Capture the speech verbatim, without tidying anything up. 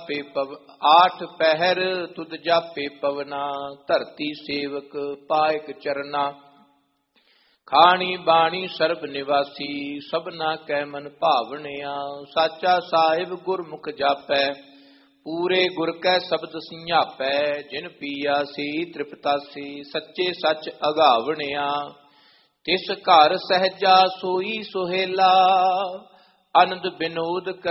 ਜਾਪੇ ਪਵ ਆਠ ਪਹਿਰ ਤੁਧ ਜਾਪੇ ਪਵਨਾ, ਧਰਤੀ ਸੇਵਕ ਪਾਇਕ ਚਰਨਾ। ਖਾਣੀ ਬਾਣੀ ਸਰਬ ਨਿਵਾਸੀ, ਸਭਨਾ ਕੈ ਮਨ ਭਾਵਣਿਆ। ਸਾਚਾ ਸਾਹਿਬ ਗੁਰਮੁਖ ਜਾਪੈ, ਪੂਰੇ ਗੁਰ ਕੈ ਸ਼ਬਦ ਸਿੰਘਾਪੈ। ਜਿਨ ਪੀਆ ਸੀ ਤ੍ਰਿਪਤਾਸੀ, ਸੱਚੇ ਸੱਚ ਅਗਾਵਣਿਆ। ਤਿਸ ਘਰ ਸਹਿਜਾ ਸੋਈ ਸੁਹੇਲਾ, ਅਨੰਦ ਬਿਨੋਦ